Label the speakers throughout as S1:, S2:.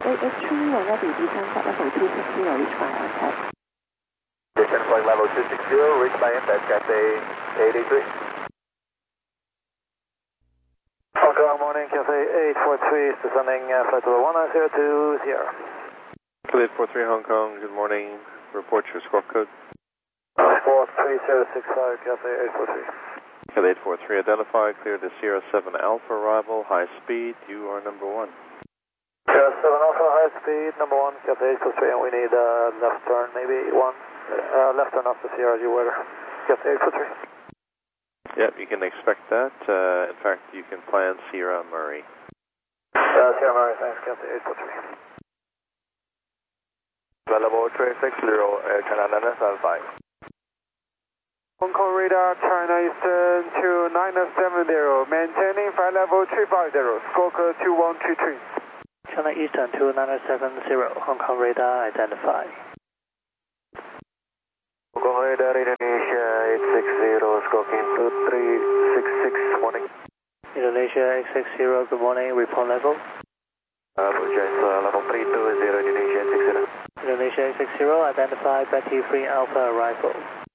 S1: AH3 will not be descent flight level 260, reach by impact.
S2: Descent flight level 260, reach by impact, Cathay 883.
S3: Hong Kong morning, Cathay 843 is descending flight level 1902 Sierra.
S4: Cathay 843 Hong Kong, good morning. Report your squawk code.
S3: 43065, Cathay 843.
S4: Cathay 843 identified, clear to Sierra 7 Alpha arrival, high speed, you are number 1.
S3: Sierra 7 Alpha, high speed, number 1, Cathay 843, and we need left turn, maybe one. Left turn off the Sierra, you weather. Cathay 843.
S4: Yep, you can expect that. In fact, you can plan Sierra Murray.
S3: Sierra Murray, thanks, Cathay 843.
S2: Level 360, China 975.
S3: Hong Kong radar, China Eastern 2970, maintaining flight level 350, squawk 2123.
S5: China Eastern 2970, Hong Kong radar identified.
S2: Hong Kong radar, Indonesia 860, squawking 2366, morning.
S5: Indonesia 860, good morning, report level.
S2: Apologize, level 320, Indonesia 860.
S5: Indonesia 860, identified Betty 3 Alpha arrival.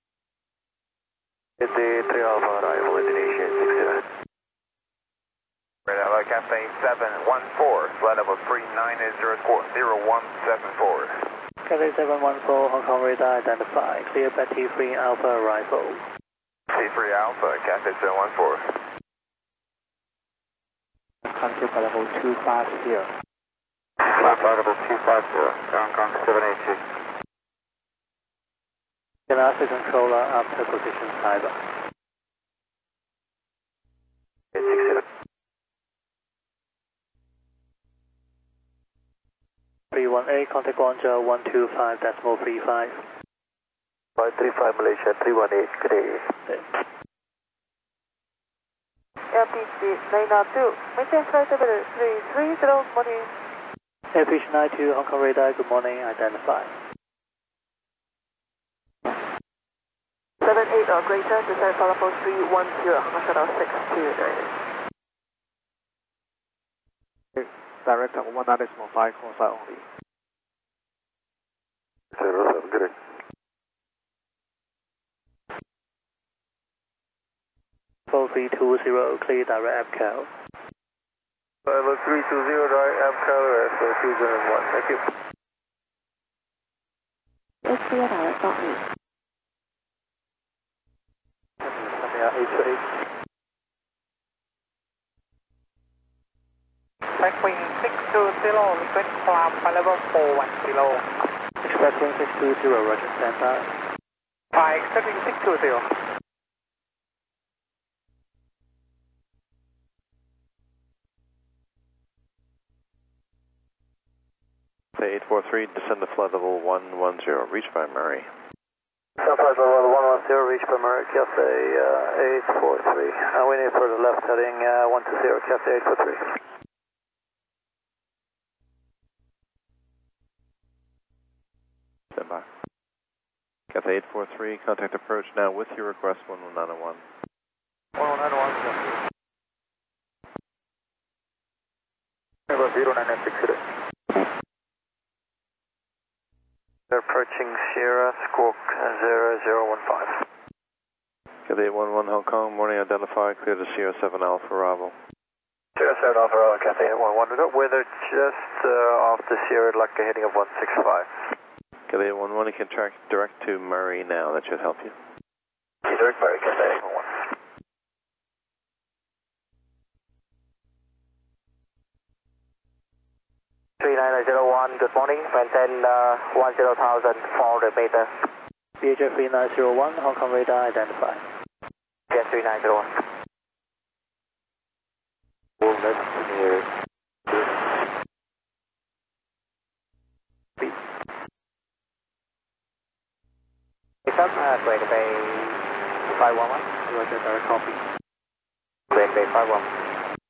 S2: Betty 3 Alpha arrival, Indonesia 860. Radar Cathay 714, flight level 390, squawk 0174.
S5: Cathay 714, Hong Kong radar identified, clear Betty 3 Alpha arrival.
S2: Betty 3 Alpha, Cathay 714.
S5: Country flight level 250.
S2: Flight level 250, Hong Kong 786.
S5: Can I ask the controller after position cyber?
S2: 860.
S5: 318, contact Guangzhou 125.35.
S2: 535 Malaysia 318, good day.
S6: LPG 902, maintain flight level 330, good morning.
S5: Airfish 92, Hong Kong radar, good morning, identified.
S6: 78 or greater, descend flight level 310, Hong Kong Shuttle 629.
S3: Direct 19.5, call side only.
S2: 07, good day.
S5: Level 320, clear direct APCAL.
S2: Level 320, direct APCAL, so 201, thank you.
S1: It's clear direct got
S5: 828.
S6: Backwing 620, request climb flight level 410.
S5: Expecting 620, roger, standby.
S6: Expecting 620.
S4: Cathay 843, descend to flight level 110, reach by Murray.
S3: Flight level 110, reach by Murray, Cathay 843. We need for the left heading 120, Cathay 843.
S4: Standby. Cathay 843, contact approach now with your request 11901.
S3: 11901, Number 0960. They're approaching Sierra, squawk 0015.
S4: Cathay 811 Hong Kong, morning identified, clear to Sierra 7 Alpha arrival.
S3: Sierra 7 Alpha Alpha, Cathay 811. We got weather just off the Sierra, like a heading of 165.
S4: Cathay 811, you can track direct to Murray now, that should help you.
S3: Direct Murray, Cathay 811. Good morning, maintain 10,000 400 meters.
S5: VHF 3901, Hong Kong radar identified.
S3: Yes, 3901.
S2: Full next near.
S3: Pick up, Great Bay 511.
S5: Roger, direct copy.
S3: Great Bay 511.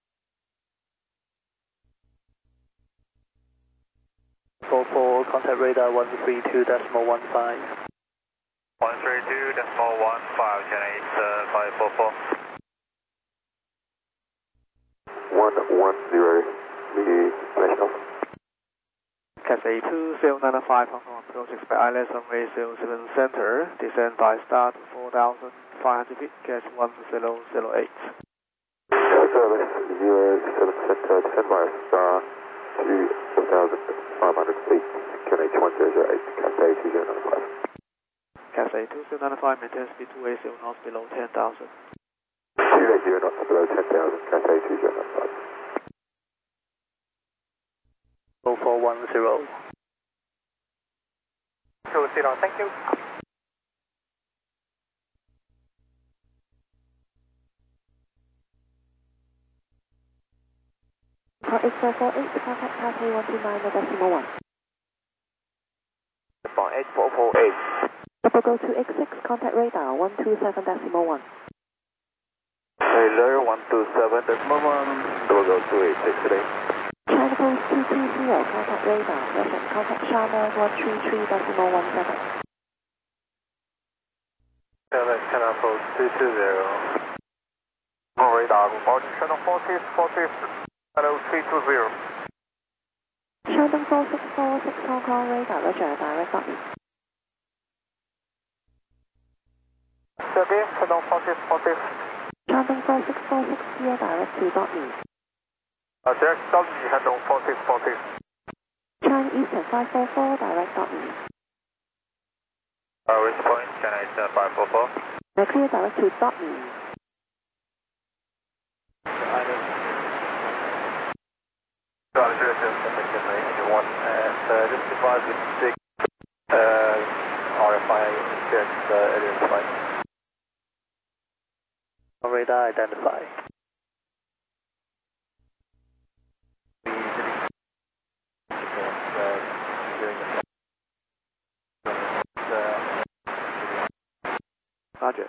S5: Contact radar 132.15.
S2: 132.15, China East 544.
S3: 110, the national.
S5: Cathay 2095 Hong Kong approach expect ILS runway 07 center, descend by start 4,500 feet, catch 1008.
S2: Service 07 center, descend by star to 4,500 feet, QNH 1008, Cathay 2095.
S5: Cathay 2095 maintain speed 280 knots below 10,000.
S2: 280 knots below 10,000, Cathay 2095.
S5: 0410.
S3: 20, thank you.
S1: For 8448, contact Cathay 129.1.
S2: 8448.
S1: Double go to X6, contact radar 127.1.
S2: Taylor 127.1, double go to 86 today.
S1: China Post 220, contact radar, Russian, contact Sharma 133.17.
S3: China Post 220. Radar, reporting channel 40, hello 320.
S1: Shandong 4646 Hong Kong radar, Roger, direct copy.
S3: Again, channel 40.
S1: Shandong 4646 here, direct to .me.
S3: Direct W, channel 40.
S1: China Eastern 544, direct .me.
S3: Which point, China Eastern 544?
S1: Clear direct to .me.
S3: And just advise with 6 RFI interference area flight.
S5: Radar identified. Roger.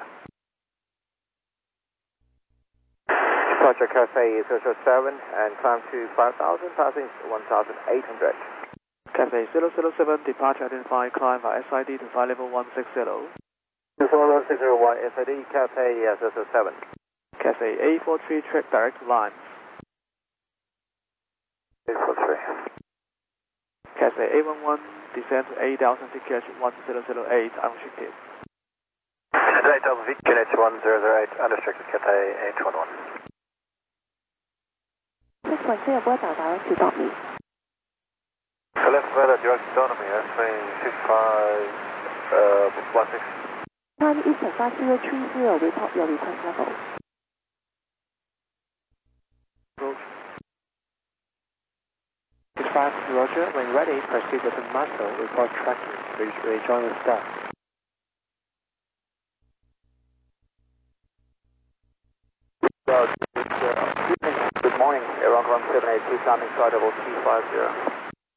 S2: Departure Cathay 007 and climb to 5,000, passing 1,800.
S5: Cathay 007, departure identified, climb by SID to flight level 160.
S2: 601 SID, Cathay 007.
S5: Cathay A43, track direct to line.
S2: 843.
S5: Cathay A11, descend to 8,000 to catch 1008, unrestricted.
S3: Right, QNH 1008, unrestricted Cathay 811.
S1: 6.0 weather, direct to .me.
S3: Left weather, direct autonomy, S25, 16.
S1: China Eastern 5030, report your request level.
S5: Roger.
S7: Dispatch, Roger. When ready, proceed with the master. Report tracking. Rejoin the staff.
S2: Good morning, Aircraft 178, climbing flight level 250.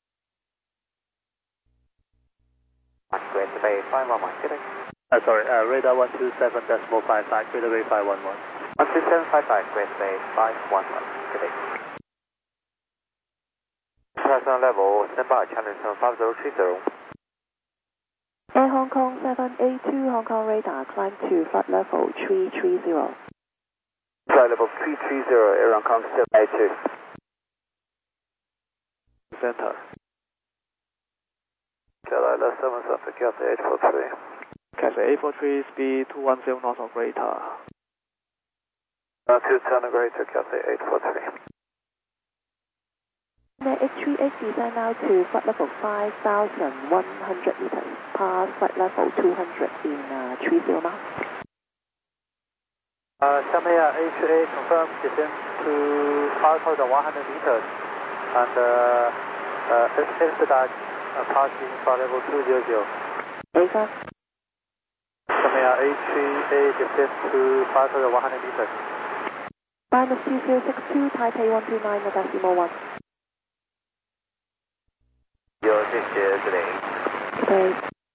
S2: Great Bay 511, kidding.
S5: Radar 127.55, Greater Bay 511.
S2: 12755, Great Bay 511, kidding. Personnel level, stand by, channel 5030.
S1: Air Hong Kong 782 Hong Kong radar, climb to flight level 330.
S2: Flight level 330, Air Hong Kong 782.
S5: Center.
S3: Carolina 7 Santa Cathay 843.
S5: Cathay A43, speed 210 knots or greater.
S3: 210 greater Cathay 843.
S1: The H38 descend now to flight level 5,100 meters, past flight level 200 in 30 knots.
S3: Shanghai H8 confirmed descent to 5,100 meters and expedite passing flight level 200.
S1: Ava,
S3: Shanghai H8 descent to 5,100 meters.
S1: minus 2062, Taipei 129.1.
S2: 有，谢谢，这里。
S1: Okay.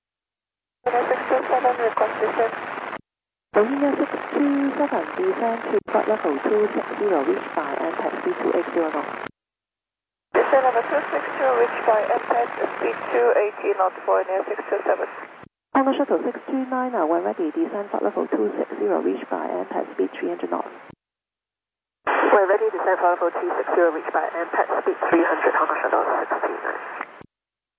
S6: 627 request descent.
S1: Bohemia 627, descend to flight level 260, reached by MPEG speed 280 knots.
S6: Descent level 260, reached by MPEG speed 280 knots for near 627.
S1: Honda Shuttle 629, when ready, descend flight level 260, reached by MPEG speed 300 knots.
S6: When ready, descend flight level 260, reached by MPEG speed 300, Honda Shuttle 629.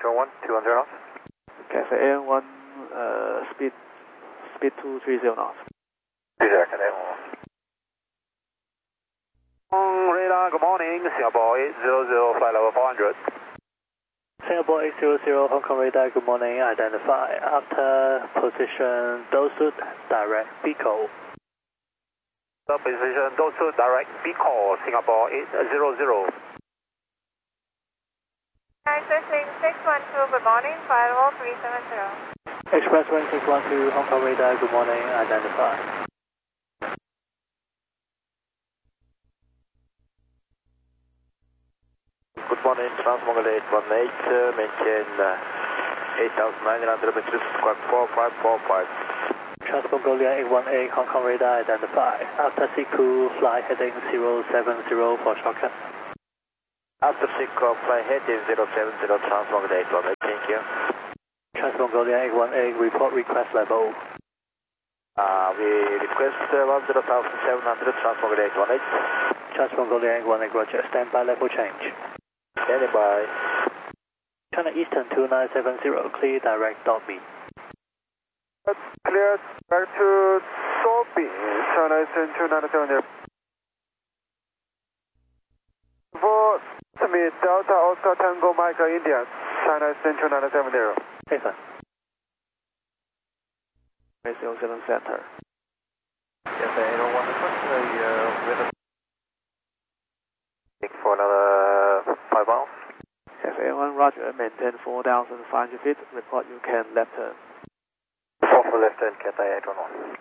S3: 1, 200 knots.
S5: Cathay AN1, speed 230 knots.
S3: 30, Cathay AN1. Radar, good morning, Singapore 800, flight level 400.
S8: Singapore 800, Hong Kong radar, good morning, identify. After position, Dosu, direct, Pico.
S3: Position, Dosu, direct, Pico, Singapore 800.
S6: Expresswing 612, good morning, flight level 370.
S8: Expresswing 612, Hong Kong radar, good morning, identify.
S2: Good morning, Transmongolia 818, maintain 8,900 meters, squawk 4545.
S8: Transmongolia 818, Hong Kong radar, identify. After CQ, fly heading 070 for shortcut.
S2: After SIGCO, fly heading 070, Transmongolia 818, thank you.
S8: Transmongolia 818, report request level.
S2: We request 10,700, Transmongolia 818.
S8: Transmongolia 818, roger, standby level change.
S2: Standing by.
S8: China Eastern 2970, clear direct Dolby.
S3: Clear back to Dolby, China Eastern 2970. For submit Delta Oscar Tango Micro India, China Eastern 2970.
S8: Hey, sir.
S5: Ratio 7 center.
S2: Cathay AN1, with for another 5 miles.
S5: Cathay AN1, roger, maintain 4,500 feet, report you can left turn.
S3: 4 for left turn, Cathay 811.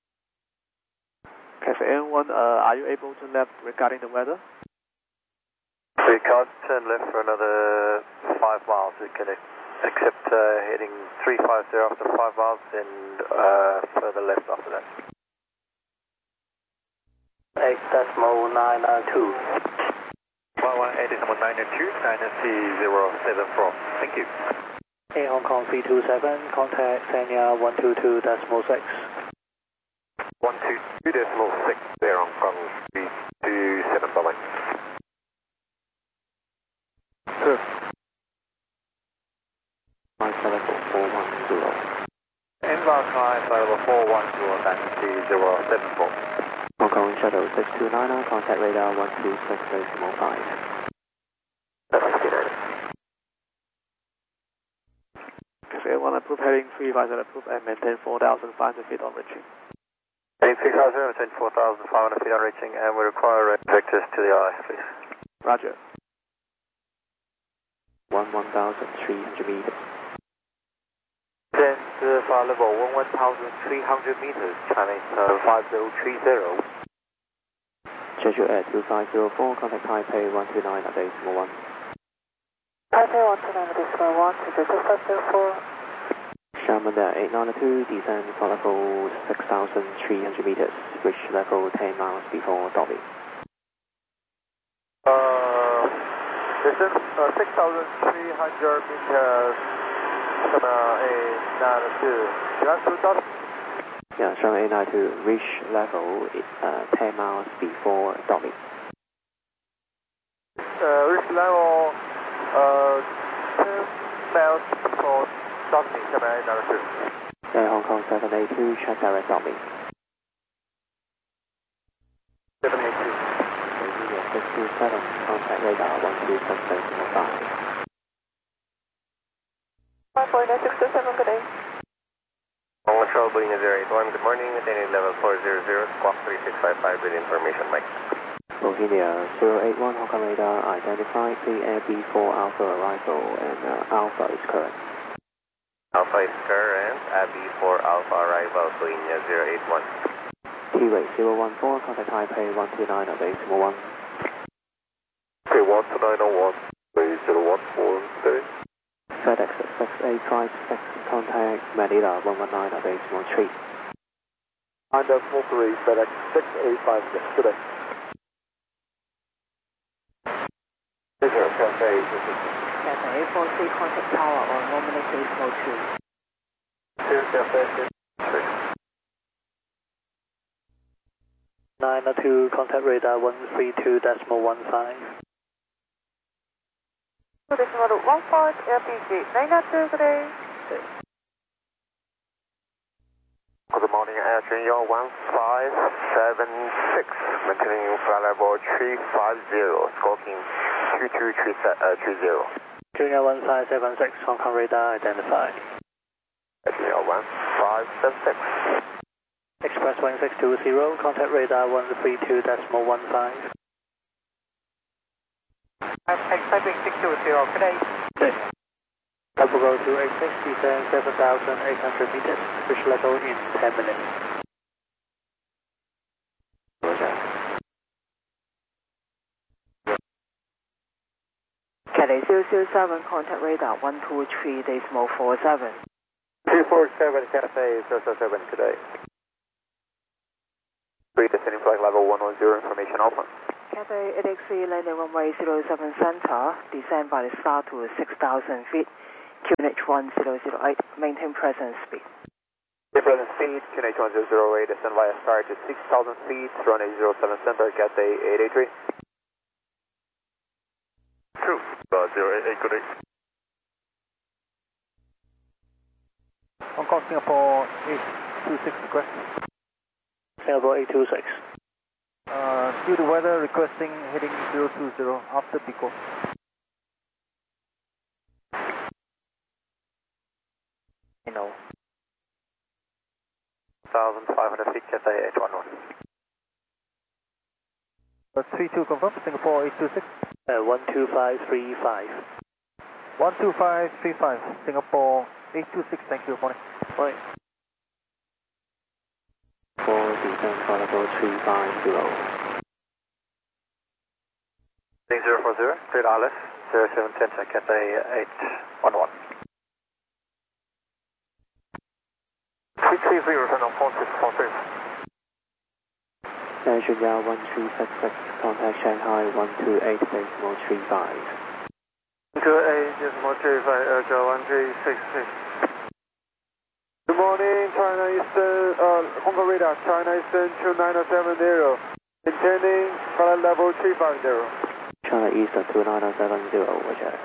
S5: Cathay AN1, are you able to left regarding the weather?
S3: We can't turn left for another 5 miles. We can accept heading 350 after 5 miles, then further left after that.
S8: 8.992.
S3: 118.992, 9C074. Thank you.
S8: Hey, Hong Kong 327, contact Sanya 122.6.
S3: 122.6, there, Hong Kong 327, bye-bye.
S7: Sure. 57410.
S3: Inbound time, level 410, 9C074.
S7: Hong Kong Shuttle 6299, contact radar 126.5.
S5: Cathay AN1, approve heading 350, approve and maintain 4,500 feet on reaching.
S3: Heading 350, maintain 4,500 feet on reaching, and we require vectors to the eye, please.
S5: Roger.
S7: 1,300 meters.
S2: Descend flight level 1,300 meters, China 5030.
S7: Schedule at 2504, contact Taipei 129.8.1.
S6: Taipei 129.1, Delta 504.
S7: Sherman 892, descend for level 6,300 meters, reach level 10 miles before Dolby.
S3: Descend 6,300 meters, Sherman 892. That's to Dolby.
S7: Yeah, Sherman 892, reach level 10 miles before Dolby.
S3: Reach level 10 miles before Dolby, Sherman 892.
S7: Air Hong Kong 782, check direct Dolby.
S3: 782.
S7: 627, contact radar 126.5.
S6: 549.627, good day.
S2: Control Boeing 081, good morning, attaining level 400, squawk 3655 with information mic.
S7: Bohemia 081, Hong Kong radar, identify, clear AB4 Alpha arrival, and Alpha is current.
S2: Alpha is current, Abby 4 Alpha arrival, Boeing 081.
S7: T-rate 014, contact Taipei 129.8.1.
S3: Okay, 12901, 3014, steady.
S7: FedEx 6856, contact Manila 119.813.
S3: And that's Mercury, FedEx 6856, good day. Cathay,
S1: Cathay 843, contact tower on nominated mode 2.
S3: Cathay,
S8: 902, contact radar 132.15.
S6: decimal 15 LPG 902, good day.
S3: Good morning, Air Junior 1576, maintaining flight level 350, scorpion 2230.
S8: Junior 1576, Hong Kong radar identified.
S3: Air Junior 1576.
S8: Express 1620, contact radar 132.15.
S5: Expecting 620, good day.
S8: Double go to 86, descend 7,800 meters, reach level in 10 minutes.
S1: Cathay 007, contact radar 123.47.
S3: 247, Cathay 007, today. Descending flight level 110, information open.
S1: Cathay 883, landing runway 07 center, descend by the start to 6,000 feet, QNH 1008, maintain present speed.
S3: Present speed, QNH 1008, descend via start to 6,000 feet, runway 07 center, Cathay 883. True, 088, good day.
S5: Hong Kong, Singapore 826 request.
S8: Singapore 826.
S5: Due to weather, requesting heading 020 after Pico.
S1: No.
S3: 1,500 feet, Cathay 811.
S5: 32 confirm, Singapore 826.
S8: 12535.
S5: 12535, Singapore 826, thank you, morning.
S8: Morning.
S7: For descent flight level 350.
S3: 040, cleared RLS, 07 center, Cathay 811. 330, turn on 4643.
S7: Air Junior 1366, contact Shanghai 128.35.
S3: 128.35, Air Junior 1366. Good morning, China Eastern, Hong Kong radar, China Eastern 2970, intending flight level 350.
S7: China Eastern 2970, roger.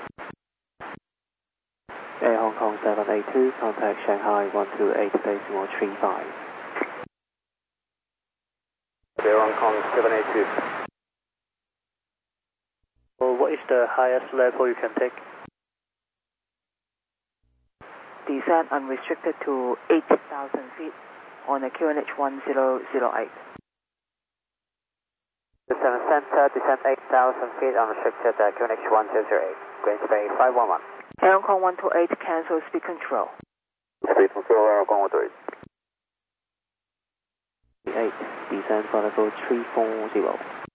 S7: Air Hong Kong 782, contact Shanghai 128.35.
S3: Air Hong Kong 782.
S8: Well, what is the highest level you can take?
S1: Descent unrestricted to 8,000 feet on a QNH 1008.
S3: Descent center, descent 8,000 feet, unrestricted, QNH 1008, Green Bay 511.
S1: Air Hong Kong 128, cancel speed control.
S3: Speed control, Air Hong Kong 128.
S7: 8, descent flight level 340.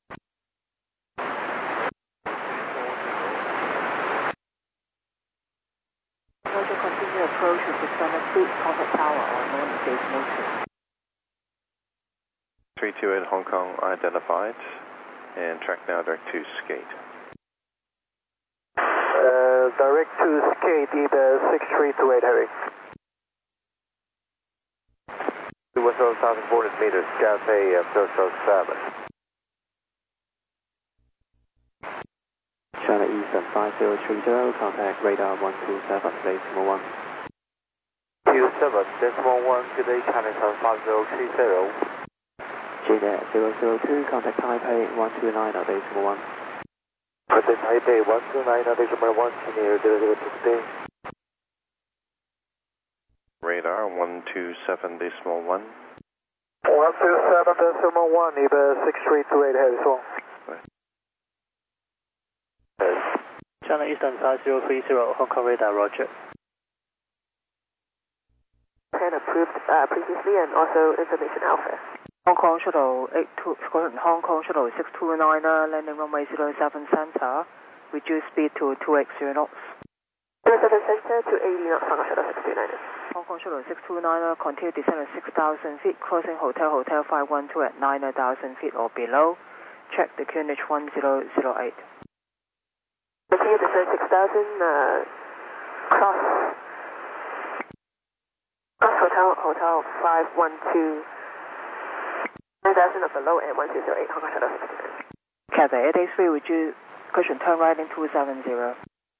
S1: Roger, continue approach with suspended speed, contact tower on non-engaged motion.
S4: 328 Hong Kong identified, and track now direct to skate.
S3: Direct to skate, either 6328 heavy. 1,400 meters, Cathay 007.
S7: China Eastern 5030, contact radar 127.1.
S3: 27.1, good day, China Eastern 5030.
S7: JNet 002, contact Taipei 129.1.
S3: Contact Taipei 129.1, near 002.
S4: Radar 127.1.
S3: 127.1, either 6328 heavy swell.
S8: China Eastern 5030, Hong Kong radar, roger.
S1: Plan approved previously and also information alpha. Hong Kong Shuttle 629er, landing runway 07 center, reduce speed to 280 knots. 07 center to 80 knots, Hong Kong Shuttle 629er. Hong Kong Shuttle 629er, continue descent at 6,000 feet, crossing Hotel 512 at 9,000 feet or below. Check the QNH 1008. Continue descent 6,000, cross Hotel 512, 9,000 or below and 1208, Hong Kong Shuttle 629. Cathay 883, would you cushion turn right in 270.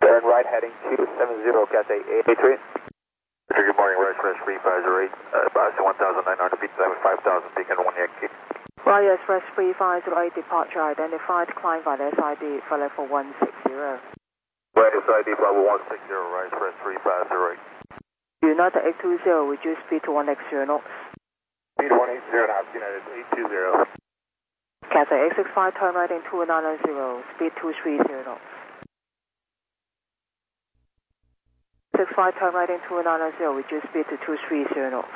S2: Turn right heading 270, Cathay 883. Good morning, Rise Fresh 3508, Boston 1900 feet, 5,000 beacon 1 Yankee.
S1: Right, Express 3508, departure identified, climb by the SID for level 160.
S2: Right, SID level 160, Rise Fresh 3508.
S1: United 820, reduce speed to 1x0 knots.
S2: Speed 180 knots, United 820.
S1: Cathay 865, turn right in 290, speed 230 knots. 65, turn right in 290, reduce speed to 230 knots.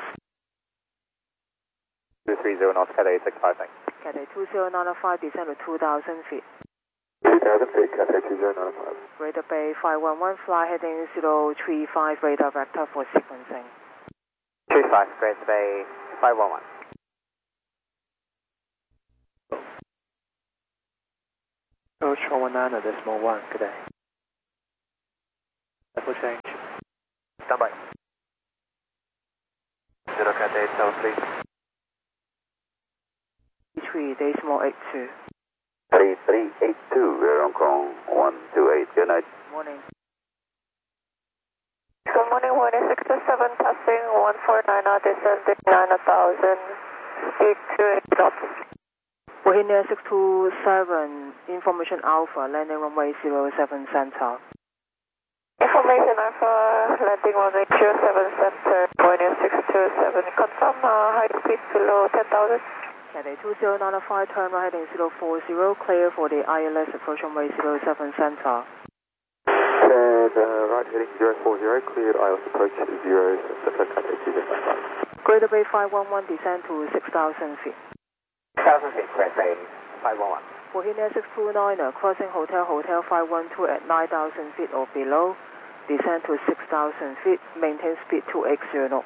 S2: 230 knots, Cathay 865, thanks.
S1: Cathay 2095, descend to 2,000 feet.
S2: 2,000 feet, Cathay 2095.
S1: Radar Bay 511, fly heading 035, radar vector for sequencing.
S2: 35, Radar Bay 511.
S5: Approach 119.1, good day. Level change.
S2: Stand by. 0 Cathay 73.
S1: 3 decimal 82.
S2: 3382, we're Hong Kong 128, good night.
S1: Morning.
S6: Good morning, 1627, passing 149, descending 9,000, speed 28 knots.
S1: Bohemia 627, information Alpha, landing runway 07 center.
S6: Information Alpha, landing runway 07 center, Bohemia 627, confirm high speed below 10,000.
S1: Cathay 2095, turn right heading 040, clear for the ILS approach runway 07 center.
S2: Right heading 040, cleared ILS approach 0 center, Cathay 295.
S1: Greater Bay 511, descend to 6,000 feet.
S2: 6,000 feet, Great Bay 511.
S1: Bohemia 629, crossing Hotel 512 at 9,000 feet or below, descend to 6,000 feet, maintain speed 280 knots.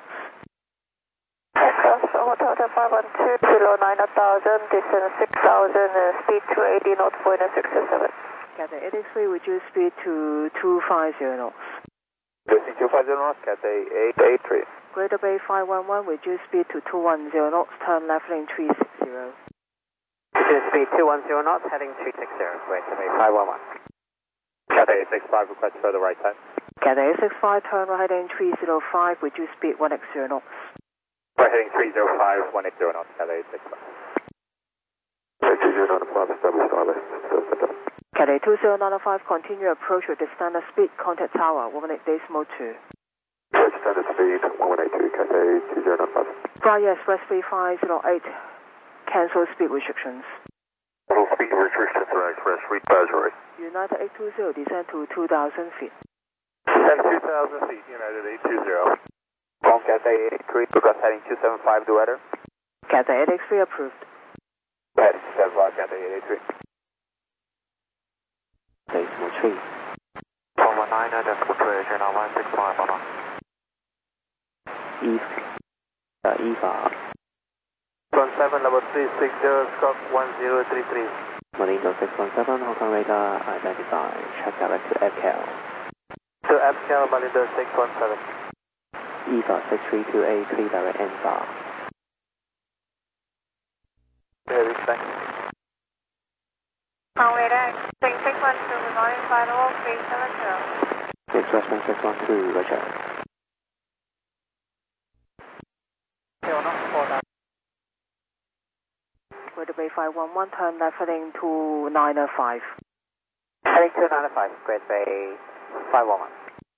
S6: Hotel 512, below 9,000, descend 6,000, speed 280 knots, Bohemia 627.
S1: Cathay 883, reduce speed to 250 knots.
S2: Reducing 250 knots, Cathay 883.
S1: Greater Bay 511, reduce speed to 210 knots, turn left lane 360.
S2: Reduce speed 210 knots, heading 360, Greater Bay 511. Cathay 865, request further right time.
S1: Cathay 865, turn right heading 305, reduce speed 1x0 knots.
S2: Right heading 305, 180 knots, Cathay 865. Cathay 2095, establish ILS,
S1: Cathay 2095, continue approach with the standard speed, contact tower, 18.2.
S2: Standard speed 1182, Cathay 2095.
S1: Fly Express 3508, cancel speed restrictions.
S2: Total speed restrictions, Express 3508.
S1: United 820, descend to 2,000 feet.
S2: Descend 2,000 feet, United 820. From Cathay 883, request heading 275, the weather.
S1: Cathay 883 approved.
S2: Heading 275, Cathay 883.
S7: Decimal 3.
S2: 119, decimal 2, channel 165, on.
S7: EVA.
S5: 17 level 360, stroke 1033.
S7: Malindo 617, Hong Kong radar identified, check direct to FCAL.
S5: To FCAL, Malindo 617.
S7: EVA 6328, clear direct NVAR.
S5: Very thanks.
S6: Hong Kong radar, 612, good morning, final 370.
S7: Express 1612, Roger.
S1: Greater Bay 511, turn left heading 295.
S2: Heading 295, Great Bay 511.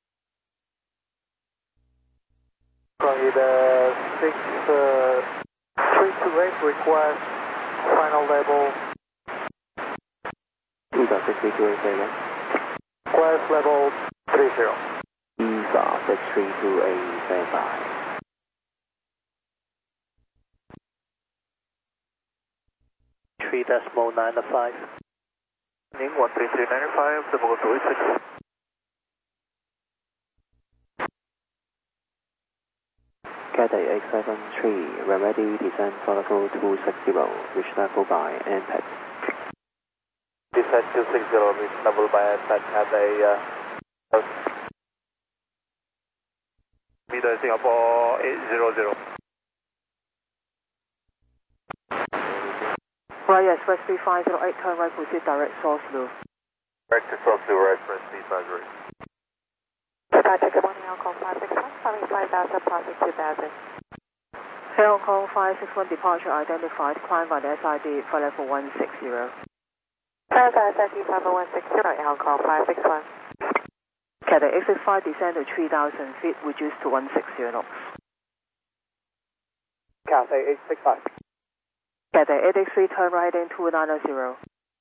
S5: Florida 6328, request final level.
S7: EVA 6328, say again.
S5: Request level 30.
S7: EVA 6328, stand by.
S8: 3.95.
S5: Ning 13395, double 286.
S7: Cathay 873, we're ready, descend for level 260, reach level by NPET.
S5: Descend 260, reach level by NPET, Cathay, meter Singapore 800.
S1: Fly Express 3508, turn right, proceed direct source loop.
S2: Direct to source loop, Express 3508.
S6: Roger, good morning, Hong Kong 561, calling 5000, passing 2000.
S1: Hong Kong 561 departure identified, climb by the SID for level 160.
S6: Climb by SID for level 160, Hong Kong 561.
S1: Cathay 865 descend to 3,000 feet, reduce to 160 knots.
S5: Cathay 865.
S1: Cathay 883, turn right heading 290.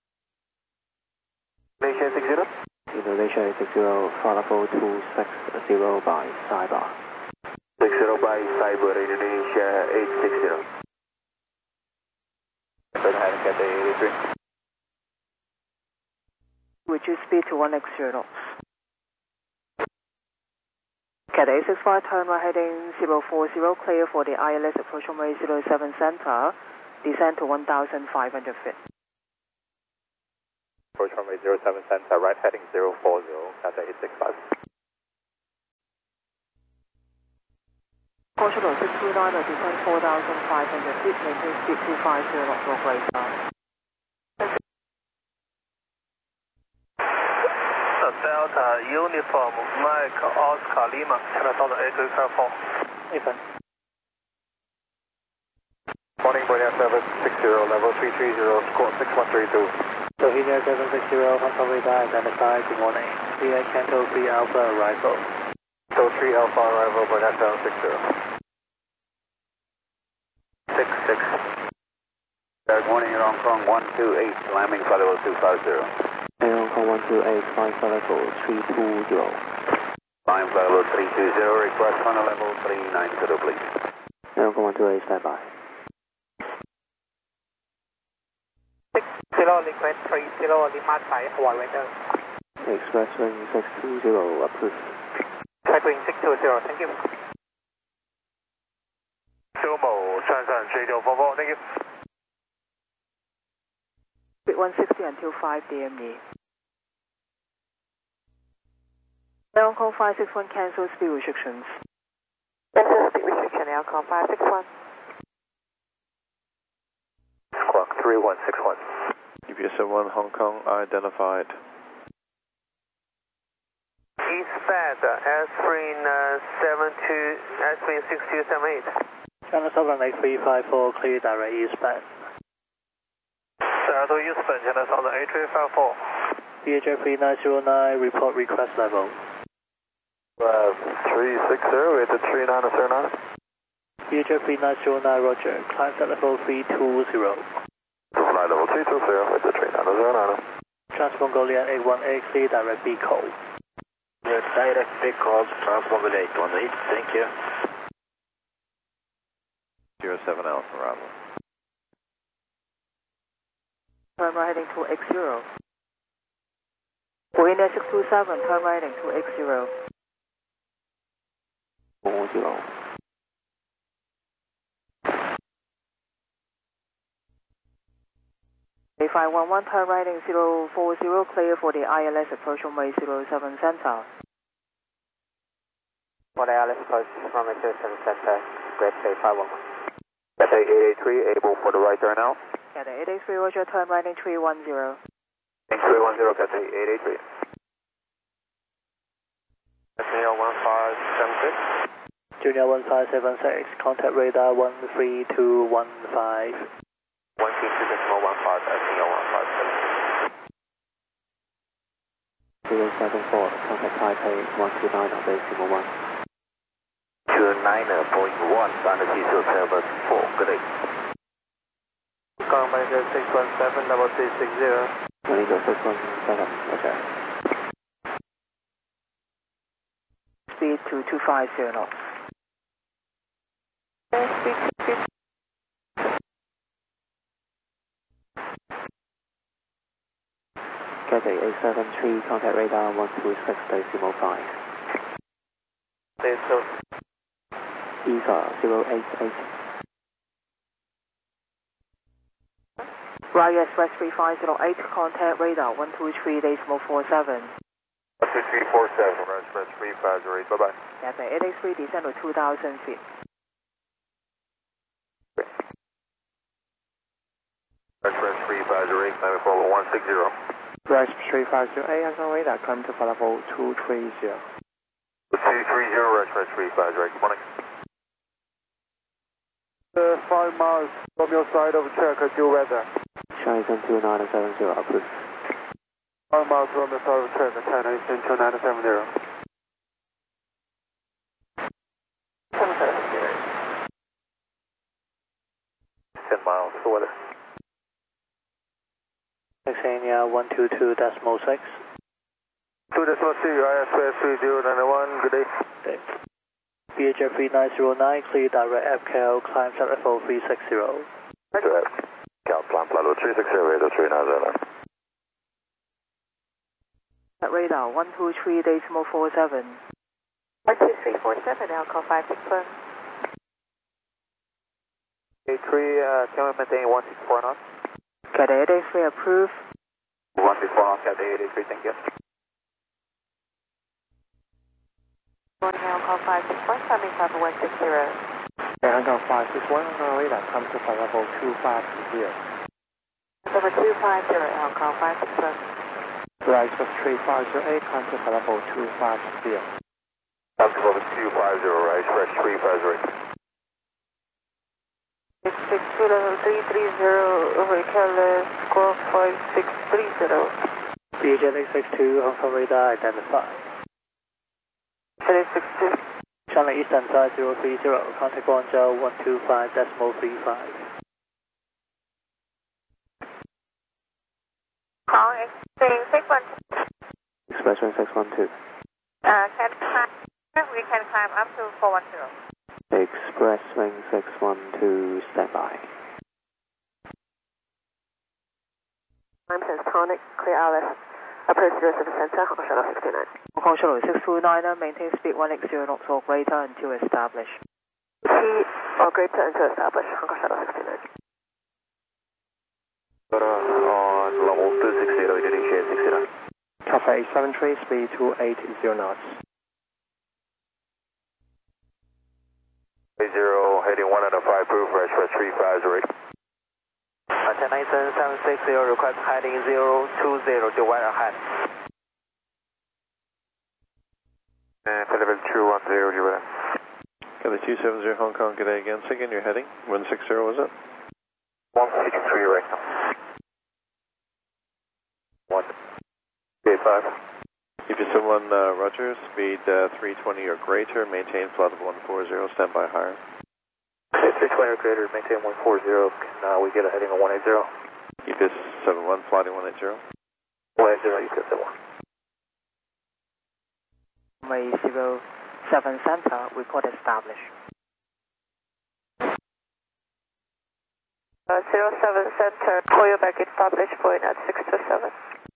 S2: Malaysia 60.
S7: Indonesia 60, flight level 260 by Cyber.
S2: 60 by Cyber, Indonesia 860. Turn right Cathay 883.
S1: Reduce speed to 1x0 knots. Cathay 865, turn right heading 040, clear for the ILS approach runway 07 center, descend to 1,500 feet.
S2: Approach runway 07 center, right heading 040, Cathay 865.
S1: Caution on 629, descend 4,500 feet, maintain speed 250 knots for radar.
S8: Delta Uniform Mike Oscar Lima, China Southern 834. Even.
S2: Morning, Boeing 760, level 330, squawk 6132.
S8: Bohemia 760, Hong Kong radar identified, good morning. VA Canto 3 Alpha arrival.
S2: So 3 Alpha arrival, Boeing 760. 66. Good morning, Hong Kong 128, climbing flight level 250.
S7: Hong Kong 128, flying flight level 320.
S2: Climb flight level 320, request final level 390, please.
S7: Hong Kong 128, stand by.
S6: 60, request 30, Lima Thai, Hawaii weather.
S7: Express wing 620, approved.
S6: Type wing 620, thank you.
S2: Sumo, Transan 3944, thank you.
S1: Speed 160 until 5 DME. Hong Kong 561 cancel speed restrictions.
S6: Cancel speed restriction, Hong Kong 561.
S2: Squawk 3161.
S4: UPS-1 Hong Kong identified.
S8: Eastbound, Aspirin 6278. China Southern 8354, clear direct eastbound.
S2: Seattle eastbound, China Southern 8354.
S8: VHF 3909, report request level.
S2: 360, we at the 3909.
S8: VHF 3909, roger. Climb set level 320.
S2: Flight level 320, with the 3909.
S8: Trans-Mongolia 818, clear direct B call.
S2: Direct big calls, Trans-Mongolia 818, thank you.
S4: 07 Alpha Bravo.
S1: Turn right heading to X0. Boeing 627, turn right heading to X0.
S7: 40.
S1: A511, turn right heading 040, clear for the ILS approach runway 07 center.
S5: For the ILS approach runway 07 center, great A511.
S2: Cathay 883, able for the right turn now.
S1: Cathay 883, roger, turn right heading 310.
S2: 310, Cathay 883. Cathay 1576.
S8: Junior 1576, contact radar 13215.
S2: 122.15, SEO 157.
S7: 074, contact Taipei 129.1.
S2: 29.1, Fantasy 074, good day.
S5: Hong Kong 617, level 360.
S7: Malaysia 617, okay.
S1: Speed to 250 knots.
S6: Speed.
S7: Cathay 873, contact radar 126.05. ESA 088.
S1: Raya Express 3508, contact radar 123.47.
S2: 12347, Express 3508, bye-bye.
S1: Cathay 883, descend to 2,000 feet.
S2: Express 3508, climbing for level 160.
S5: Express 3508, Hong Kong radar, climb to flight level 230.
S2: 230, Rush 350, good morning.
S3: 5 miles from your side of track, due weather.
S7: China Eastern 2970, approved.
S3: 5 miles from your side of track, China Eastern 2970.
S2: 10 miles, for weather.
S8: Texania 122.6.
S2: 2.2, ISWS 3091, good day.
S8: Okay. VHF 3909, clear direct FKL, climb set level 360.
S2: Roger that. Cal, climb level 360, 3909.
S1: At radar 123.47.
S6: 12347, Alcohol 561.
S2: A3, can we maintain 164 knots?
S1: Cathay 83 approved.
S2: 164 knots, Cathay 83, thank you.
S6: Morning, Alcohol 561, coming Papa 160.
S7: Alcohol 561, radar, come to flight level 250.
S6: Number 250, Alcohol 561.
S7: Rise for 3508, come to flight level 250.
S2: Come to level 250, right, fresh 350.
S6: 662 level 330, over KLS, squawk 5630.
S8: VHF 862, Hong Kong radar, identify.
S6: 862.
S8: China Eastern 5030, contact Guangzhou 125.35.
S6: Hong Express 612.
S7: Expression 612.
S6: We can climb up to 410.
S7: Express wing 612, standby.
S1: Time sense tonic, clear RS. Approach 07 center, Hong Kong Shuttle 69. Hong Kong Shuttle 629, maintain speed 180 knots or greater until established. Speed or greater until established, Hong Kong Shuttle 69.
S2: On level 260, initiate 69.
S7: Cathay 873, speed 280 knots.
S2: 80, heading 105, proof, fresh 350.
S9: China Eastern 760, request heading 020, divide ahead.
S2: And level 210, you will.
S4: Got the 270 Hong Kong, good day again. Say again, your heading? 160, was it?
S2: 163 right now. 185.
S4: If you're still on Roger, speed 320 or greater, maintain flight level 140, standby higher.
S2: Okay, 320 or greater, maintain 140. Can we get a heading of 180?
S4: EPIS 71, flighting 180.
S2: 180, EPIS 71.
S1: Runway 07 center, report established.
S6: 07 center, call you back established, point at 627.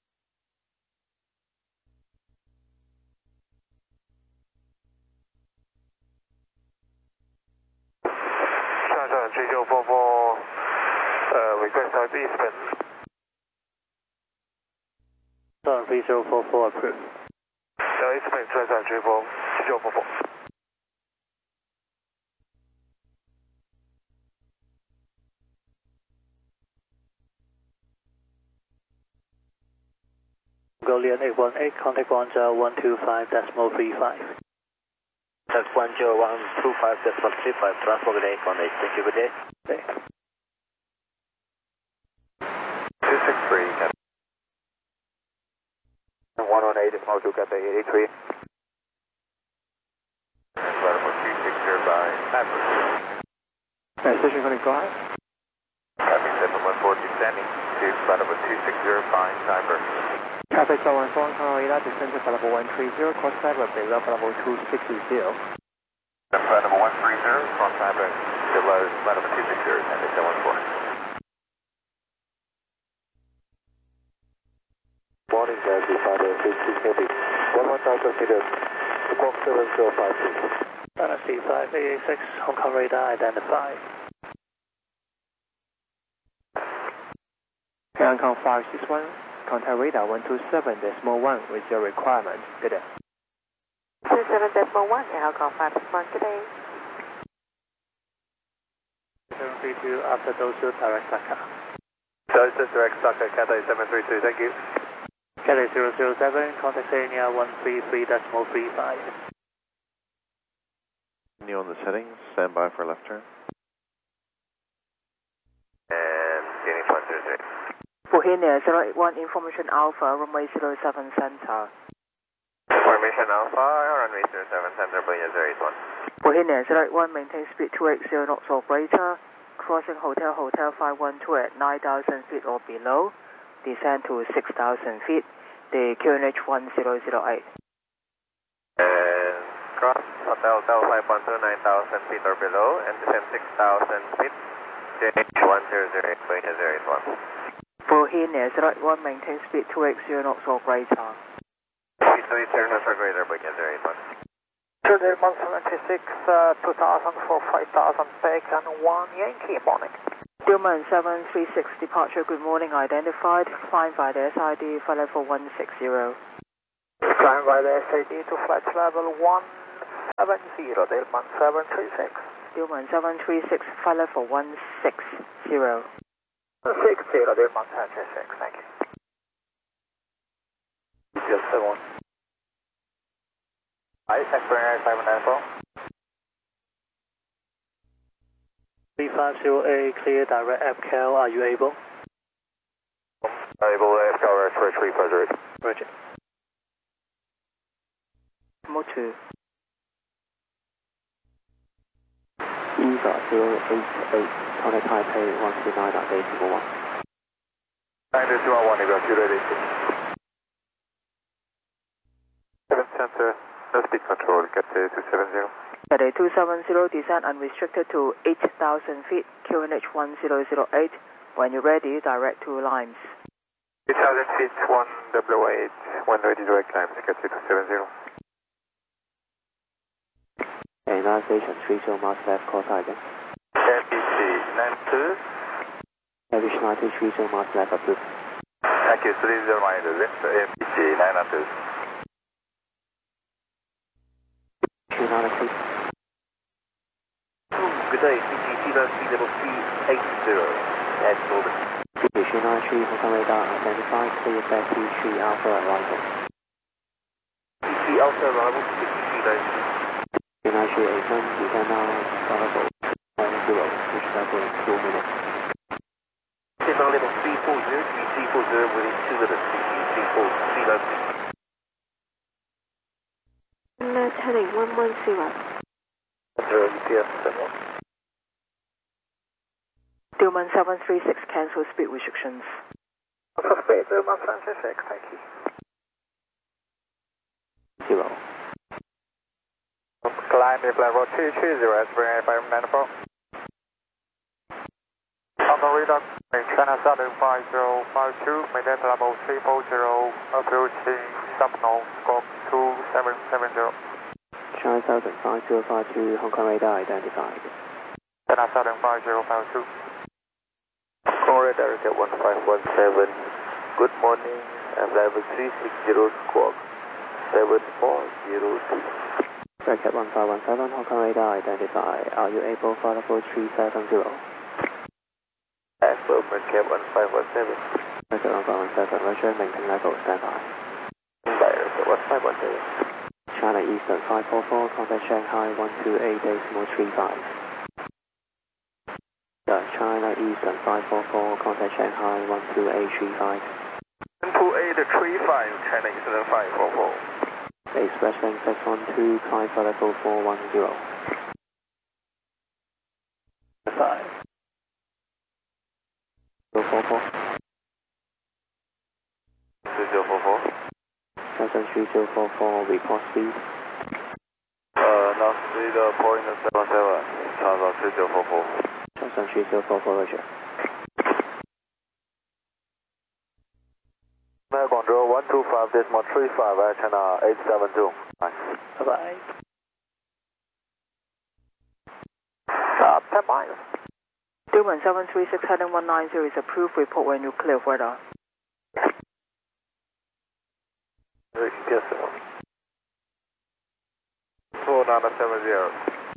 S2: Request type Eastman.
S8: 3044 approved.
S2: Eastman 334, 3044.
S8: Mongolian 818, contact Guangzhou 125.35.
S9: That's 10125.35, transport good day, connect. Thank you, good day.
S8: Okay.
S2: 263, 118, small 2, Cathay 83. And flight number 260 by Maverick.
S7: Station going to go ahead.
S2: Copy 7140 standing to flight number 260, fine, timer.
S7: Cathay 714, Hong Kong radar, descend to flight level 130, cross cyber below flight level 260.
S2: Flight number 130, cross cyber below flight number 260, and 714. Morning, guys, we found a 360, 1,000 meters, squawk 7052.
S8: C586, Hong Kong radar identified.
S7: Hong Kong 561, contact radar 127.1 with your requirement. Good day.
S6: 27.1, Hong Kong 561, good day.
S8: 732 after Dosu, direct Dhaka.
S2: Dosu, direct Dhaka, Cathay 732, thank you.
S8: Cathay 007, contact Sanya 133.35.
S4: Continue on the settings. Stand by for left turn.
S2: And Phoenix 103.
S1: Bohemia 081 Information Alpha, runway 07 center.
S2: Formation Alpha, runway 07 center, Bohemia 081.
S1: Bohemia 081, maintain speed 280 knots or greater. Crossing Hotel 512 at 9,000 feet or below. Descend to 6,000 feet. The QNH 1008.
S2: And cross Hotel 512, 9,000 feet or below, and descend 6,000 feet. QNH 1008, Bohemia 081.
S1: Bohemia 081, maintain speed 280 knots or greater.
S2: Speed 280 knots or greater, Bohemia 081.
S9: Today 176, 2000 for 5,000 back and 1 Yankee, morning.
S1: Dillman 736 departure, good morning, identified. Flying by the SID, flight level 160.
S9: Flying by the SID to flight level 170, Dillman 736.
S1: Dillman 736, flight level 160.
S9: 60, Dillman 736, thank you. Just the one. Experience 594.
S8: 350A, clear direct FCAL, are you able?
S2: Able, FCAL, express 350.
S8: Roger.
S1: Motu.
S7: EVA 088, contact Taipei 129.841.
S2: 9221, Eagle 280. 7 center, no speed control, Cathay 270.
S1: Cathay 270, descend unrestricted to 8,000 feet, QNH 1008. When you're ready, direct to Limes.
S2: 8,000 feet, 188, when ready, direct Limes, Cathay 270.
S7: United Station 30 miles left, call again.
S2: MPC 92.
S7: Average 9230 miles left, approved.
S2: Thank you, 30 miles left, MPC 992.
S7: 292.
S9: Good day, CTC level 380 at Northern.
S7: British 293, Hong Kong radar identified, clear back to 3 Alpha arrival.
S9: CTC Alpha arrival, CTC level
S7: 29381, descend now, arrival 10, which level 2 minutes.
S9: Signal level 340, CTC 40 within 2 minutes, CTC 4, level.
S6: Left heading 110.
S9: EPS 71.
S1: Dillman 736, cancel speed restrictions.
S9: Suspect Dillman 736, thank you.
S7: 0.
S9: Climb level 220, Esprit 594. On the radar, China Southern 5052, maintain level 340, approaching subnorm, scope 2770.
S7: China Southern 5052, Hong Kong radar identified.
S9: China Southern 5052. Hong Kong radar is at 1517. Good morning, I'm level 360, squawk 7402.
S7: Bracket 1517, Hong Kong radar identified. Are you able for level 370?
S9: Affirmative, cap 1517.
S7: Bracket 1517, Roger, maintain level, standby.
S9: Direct 1517.
S7: China Eastern 544, contact Shanghai 128.35. China Eastern 544, contact Shanghai 128.35.
S2: 128.35, China Eastern 544.
S7: Express link 612, climb for level 410.
S8: 5.
S7: 044.
S2: 2044.
S7: Cessna 3044, report speed.
S2: Now speed 0.77, China 3044.
S7: Cessna 3044, Roger.
S2: Control 125.35, China 872.
S8: Bye-bye.
S9: 10 miles.
S1: Dillman 736, heading 190 is approved. Report when you clear weather.
S2: Yes, sir. 2970.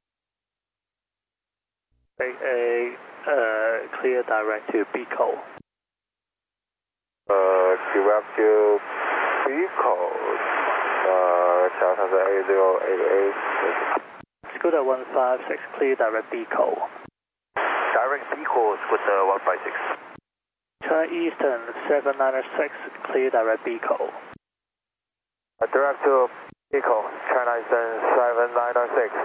S8: Take a clear direct to Pico.
S2: Direct to Pico. China 8088.
S8: Scooter 156, clear direct Deco.
S9: Direct Deco, Scooter 156.
S8: China Eastern 796, clear direct Deco.
S9: Direct to Deco, China Eastern 7996.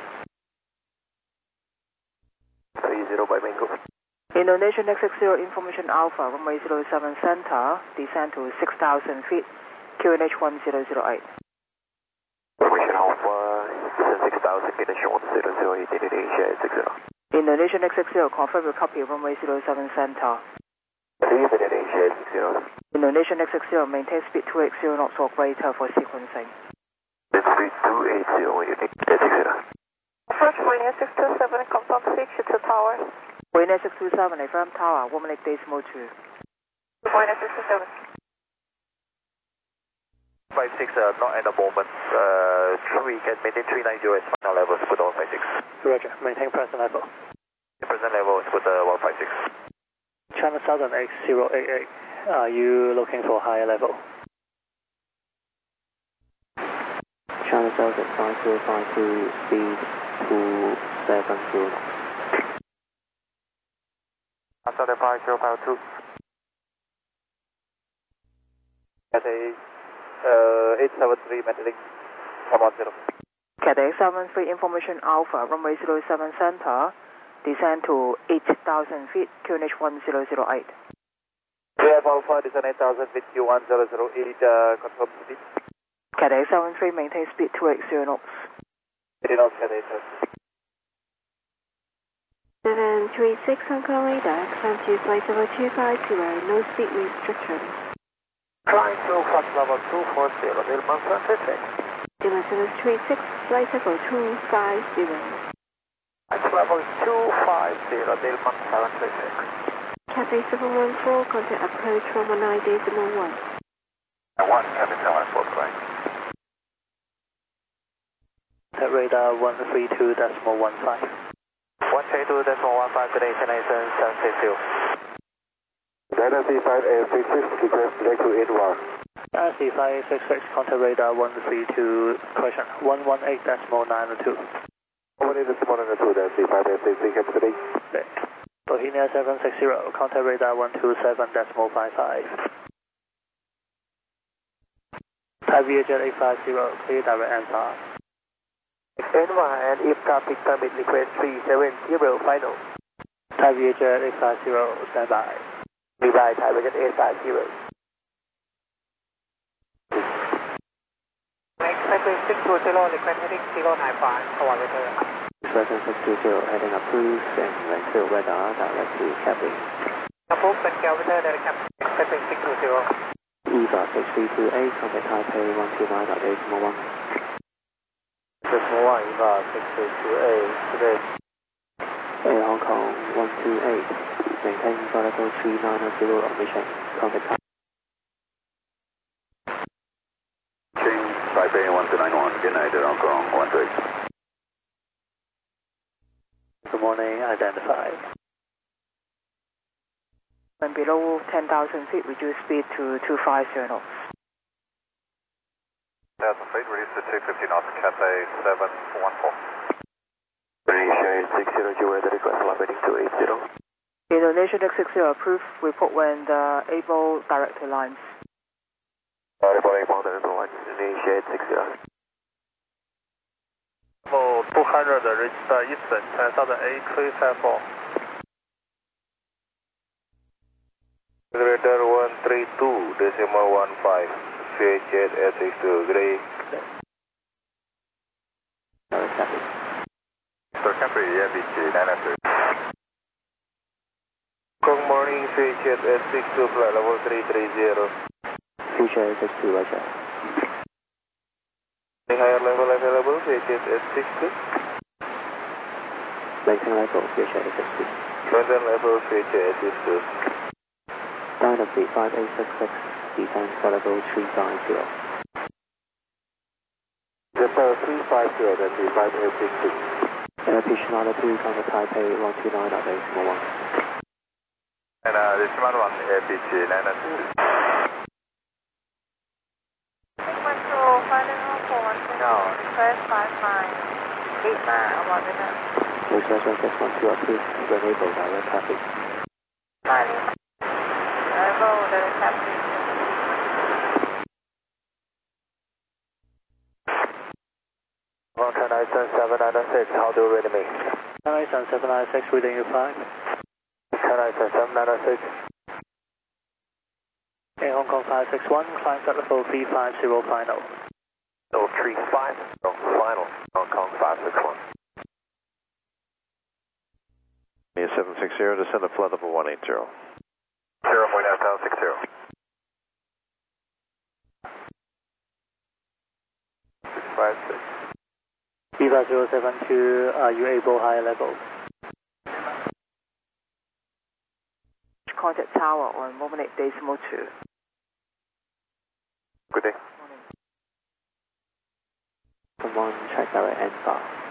S9: 30 by Mango.
S1: Indonesian X60 Information Alpha, runway 07 center, descend to 6,000 feet, QNH 1008.
S9: Information Alpha, descend 6,000, QNH 1008, Indonesia 60.
S1: Indonesian X60, confirm your copy, runway 07 center.
S9: Indonesia 60.
S1: Indonesian X60, maintain speed 280 knots or greater for sequencing.
S9: Speed 280, Indonesia 60.
S6: Approach Marina 627, confirm 6 to tower.
S1: Marina 627, affirm tower, 1 minute decimal 2.
S6: Marina 627.
S9: 56, not at the moment. We can maintain 390 as final level, Scooter 156.
S8: Roger, maintain present level.
S9: Present level, Scooter 156.
S8: China Southern X088, are you looking for higher level?
S7: China Southern 5052, speed 270 knots.
S9: Southern 5052. Cathay 873, maintaining 110.
S1: Cathay 73 Information Alpha, runway 07 center, descend to 8,000 feet, QNH 1008.
S9: JF Alpha, descend 8,000 feet, Q1008, confirm speed.
S1: Cathay 73, maintain speed 280 knots.
S9: 80 knots, Cathay
S10: 736 Hong Kong radar, climb to flight level 250, no speed restriction.
S9: Climb to flight level 240, Delman Pacific.
S10: Delman 736, flight level 250.
S9: Flight level 250, Delman 736.
S10: Cathay 714, contact approach 119.1.
S9: 1, Cathay 714, right.
S8: At radar 132.15.
S9: 132.15, today, China Eastern 762.
S3: Delta C5A66, request direct to 81.
S8: C566, contact radar 132, correction, 118.92.
S3: 118.92, then C5A66, capacity.
S8: Bohemia 760, contact radar 127.55. Thai VHL 850, clear direct answer.
S9: Enva and if traffic permit request 370 final.
S8: Thai VHL 850, stand by.
S9: Goodbye, Thai VHL 850.
S11: Next 620, request heading 095, forward weather.
S7: 620, heading approved and Vancouver radar direct to Capri.
S11: Approved Vancouver weather, direct Capri, expecting 620.
S7: EVA 6328, contact Taipei 129.8.1.
S9: Decimal 1, EVA 6328, today.
S7: Air Hong Kong 128, maintain flight level 390 on mission, contact
S9: Taipei 1291, good night, Hong Kong 128.
S8: Good morning, identify.
S1: When below 10,000 feet, reduce speed to 250 knots.
S2: Delta fleet, reduce to 250 knots, Cathay 714.
S9: Indonesia 60, weather request, landing 280.
S1: Indonesian X60 approved, report when able direct to lines.
S9: Report able direct to lines, Indonesia 60.
S2: Level 200, register Eastern, China Southern 8354.
S9: Radar 132.15, VHS S62, gray.
S2: Sir Capri, MBT 993.
S9: Good morning, VHS S62, flight level 330.
S7: Future 62, roger.
S9: Higher level available, VHS S62.
S7: Maintain level, future 62.
S9: Maintain level, VHS S62.
S7: Dynasty 5866, descend flight level 350.
S3: Delta 350, then C5A66.
S7: Air Pitch 902, contact Taipei 129.8.1.
S2: And Decimal 1, APG 992.
S6: Control, final for 1 request 59, 8 miles.
S7: Bridge level 612 approved, enable direct traffic.
S6: Enable direct traffic.
S9: China Eastern 796, how do you read me?
S8: China Eastern 796, reading you 5.
S9: China Eastern 796.
S8: Okay, Hong Kong 561, climb at level 350 final.
S9: Level 350, final, Hong Kong 561.
S4: 760, descend to flood level 180.
S9: 0.960. 656.
S8: Viva 072, are you able higher level?
S1: Contact tower on Moment 8 decimal 2.
S9: Good day.
S7: Come on, check direct and bar.